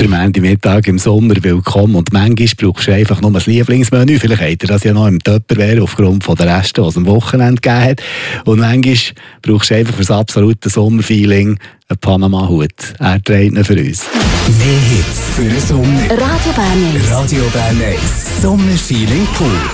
Der Montagmittag im Sommer willkommen und manchmal brauchst du einfach nur ein Lieblingsmenü. Vielleicht habt ihr das ja noch im Tupperware aufgrund von der Reste, die es am Wochenende gegeben hat. Und manchmal brauchst du einfach für das absolute Sommerfeeling einen Panama-Hut. Er trägt ihn für uns. Mehr Hits für den Sommer. Radio Bern 1. Radio Bern 1. Sommerfeeling pur.